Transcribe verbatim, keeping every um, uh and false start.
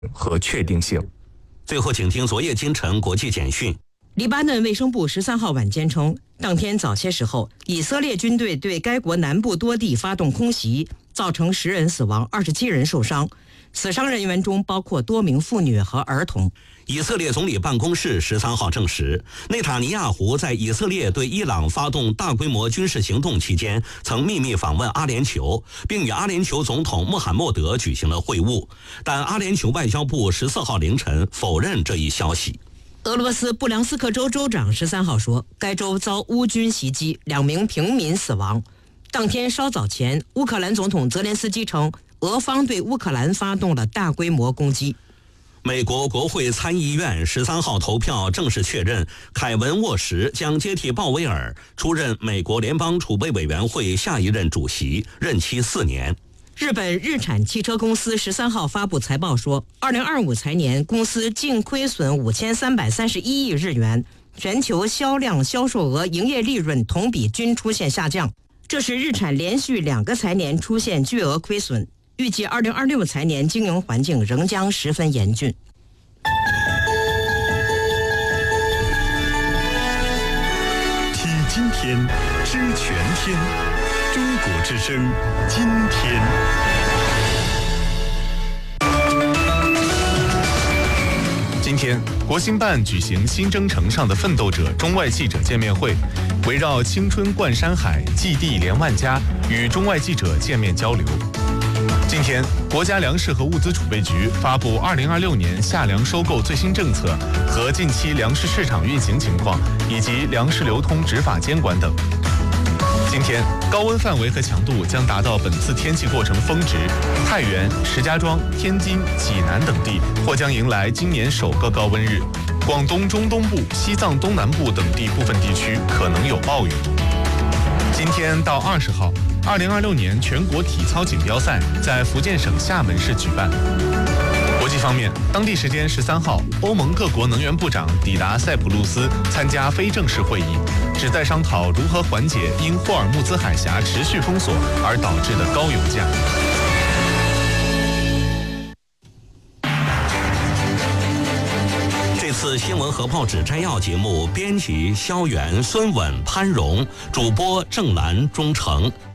和确定性。 最后，请听昨夜今晨国际简讯。 黎巴嫩卫生部十三号晚间称，当天早些时候，以色列军队对该国南部多地发动空袭，造成十人死亡，二十七人受伤。死伤人员中包括多名妇女和儿童。 以色列总理办公室十三号证实，内塔尼亚胡在以色列对伊朗发动大规模军事行动期间，曾秘密访问阿联酋，并与阿联酋总统穆罕默德举行了会晤。但阿联酋外交部十四号凌晨否认这一消息。 俄罗斯布良斯克州州长十三号说，该州遭乌军袭击，两名平民死亡。当天稍早前，乌克兰总统泽连斯基称，俄方对乌克兰发动了大规模攻击。 美国国会参议院十三号投票正式确认，凯文沃什将接替鲍威尔出任美国联邦储备委员会下一任主席，任期四年。 日本日产汽车公司十三号发布财报说，二零二五财年公司净亏损五千三百三十一亿日元，全球销量、销售额、营业利润同比均出现下降。这是日产连续两个财年出现巨额亏损，预计二零二六财年经营环境仍将十分严峻。 听今天，知全天，中国之声，今天。 今天，国新办举行新征程上的奋斗者中外记者见面会，围绕青春贯山海，祭地连万家，与中外记者见面交流。今天，国家粮食和物资储备局发布二零二六年夏粮收购最新政策和近期粮食市场运行情况，以及粮食流通执法监管等。今天，高温范围和强度将达到本次天气过程峰值，太原、石家庄、天津、济南等地或将迎来今年首个高温日，广东中东部、西藏东南部等地部分地区可能有暴雨。今天到二十号，二零二六年全国体操锦标赛在福建省厦门市举办。国际方面，当地时间十三号，欧盟各国能源部长抵达塞浦路斯参加非正式会议，旨在商讨如何缓解因霍尔木兹海峡持续封锁而导致的高油价。 这次新闻和报纸摘要节目，编辑肖元、孙稳、潘荣，主播郑兰、钟诚。